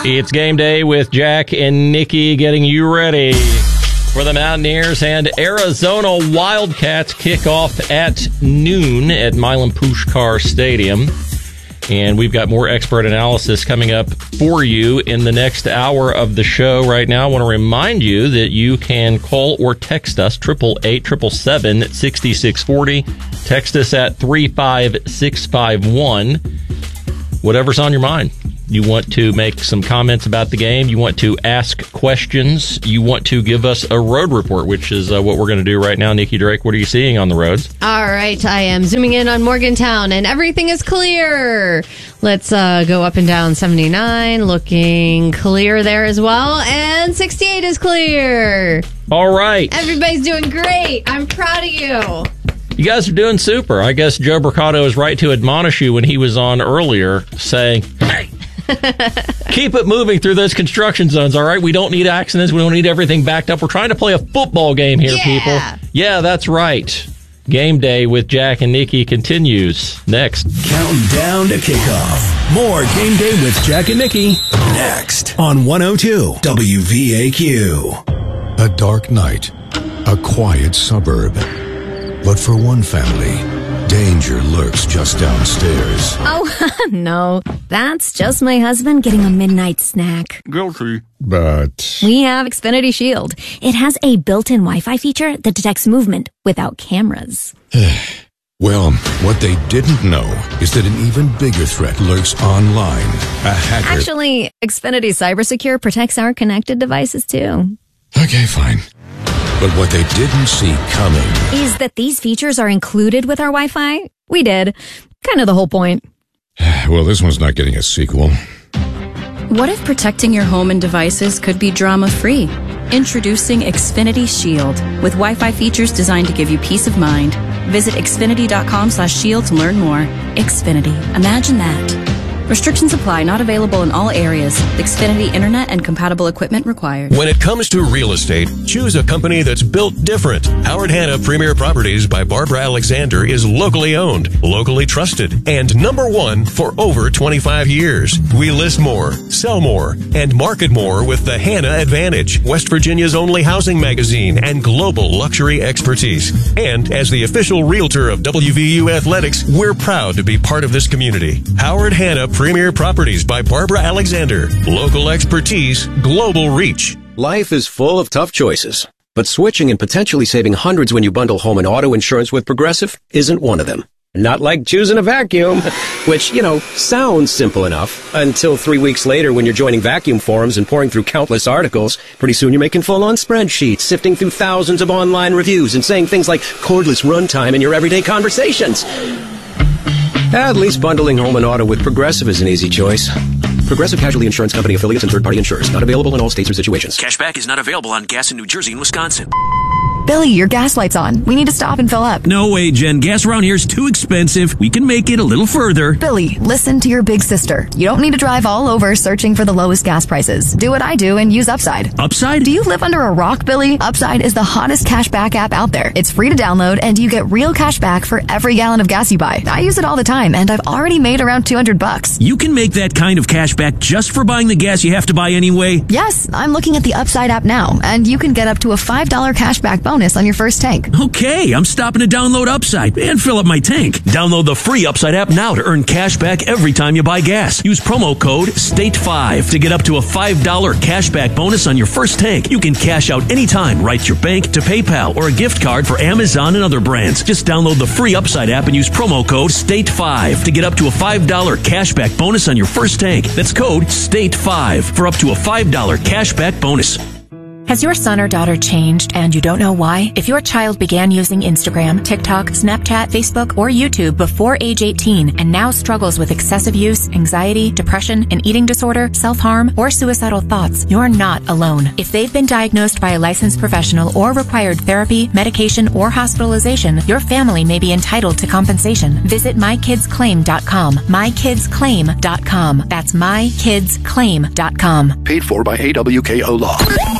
It's game day with Jack and Nikki getting you ready for the Mountaineers and Arizona Wildcats kickoff at noon at Milan Puskar Stadium. And we've got more expert analysis coming up for you in the next hour of the show. Right now, I want to remind you that you can call or text us, 888-777-6640. Text us at 35651. Whatever's on your mind. You want to make some comments about the game. You want to ask questions. You want to give us a road report, which is what we're going to do right now. Nikki Drake, what are you seeing on the roads? All right, I am zooming in on Morgantown, and everything is clear. Let's go up and down 79, looking clear there as well, and 68 is clear. All right. Everybody's doing great. I'm proud of you. You guys are doing super. I guess Joe Mercado is right to admonish you when he was on earlier, saying, hey, keep it moving through those construction zones, all right? We don't need accidents. We don't need everything backed up. We're trying to play a football game here, people. Yeah, that's right. Game day with Jack and Nikki continues next. Countdown to kickoff. More Game Day with Jack and Nikki next on 102 WVAQ. A dark night, a quiet suburb. But for one family, danger lurks just downstairs. Oh, no. That's just my husband getting a midnight snack. Guilty. But we have Xfinity Shield. It has a built-in Wi-Fi feature that detects movement without cameras. Well, what they didn't know is that an even bigger threat lurks online. A hacker. Actually, Xfinity CyberSecure protects our connected devices, too. Okay, fine. But what they didn't see coming is that these features are included with our Wi-Fi. We did. Kind of the whole point. Well, this one's not getting a sequel. What if protecting your home and devices could be drama-free? Introducing Xfinity Shield with Wi-Fi features designed to give you peace of mind. Visit Xfinity.com/shield to learn more. Xfinity. Imagine that. Restrictions apply. Not available in all areas. Xfinity Internet and compatible equipment required. When it comes to real estate, choose a company that's built different. Howard Hanna Premier Properties by Barbara Alexander is locally owned, locally trusted, and #1 for over 25 years. We list more, sell more, and market more with the Hanna Advantage, West Virginia's only housing magazine and global luxury expertise. And as the official realtor of WVU Athletics, we're proud to be part of this community. Howard Hanna Premier Properties by Barbara Alexander. Local expertise, global reach. Life is full of tough choices, but switching and potentially saving hundreds when you bundle home and auto insurance with Progressive isn't one of them. Not like choosing a vacuum, which, sounds simple enough until 3 weeks later when you're joining vacuum forums and pouring through countless articles. Pretty soon you're making full-on spreadsheets, sifting through thousands of online reviews and saying things like cordless runtime in your everyday conversations. At least bundling home and auto with Progressive is an easy choice. Progressive Casualty Insurance Company affiliates and third-party insurers. Not available in all states or situations. Cashback is not available on gas in New Jersey and Wisconsin. Billy, your gas light's on. We need to stop and fill up. No way, Jen. Gas around here is too expensive. We can make it a little further. Billy, listen to your big sister. You don't need to drive all over searching for the lowest gas prices. Do what I do and use Upside. Upside? Do you live under a rock, Billy? Upside is the hottest cashback app out there. It's free to download, and you get real cash back for every gallon of gas you buy. I use it all the time, and I've already made around $200. You can make that kind of cash back just for buying the gas you have to buy anyway? Yes, I'm looking at the Upside app now, and you can get up to a $5 cashback bonus on your first tank. Okay, I'm stopping to download Upside and fill up my tank. Download the free Upside app now to earn cash back every time you buy gas. Use promo code STATE5 to get up to a $5 cashback bonus on your first tank. You can cash out anytime right to your bank, to PayPal, or a gift card for Amazon and other brands. Just download the free Upside app and use promo code STATE5 to get up to a $5 cashback bonus on your first tank. That's code STATE5 for up to a $5 cashback bonus. Has your son or daughter changed and you don't know why? If your child began using Instagram, TikTok, Snapchat, Facebook, or YouTube before age 18 and now struggles with excessive use, anxiety, depression, an eating disorder, self-harm, or suicidal thoughts, you're not alone. If they've been diagnosed by a licensed professional or required therapy, medication, or hospitalization, your family may be entitled to compensation. Visit mykidsclaim.com. mykidsclaim.com. That's mykidsclaim.com. Paid for by AWKO Law.